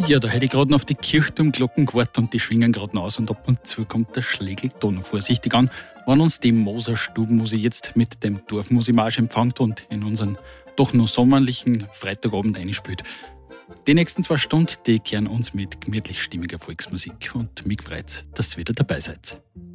Ja, da hätte ich gerade noch auf die Kirchturmglocken gewartet und die schwingen gerade noch aus und ab und zu kommt der Schlägelton vorsichtig an, wenn uns die Moser Stubenmusik jetzt mit dem Dorfmusikmarsch empfängt und in unseren doch nur sommerlichen Freitagabend einspielt. Die nächsten 2 Stunden, die kehren uns mit gemütlich stimmiger Volksmusik und mich freut's, dass ihr wieder dabei seid.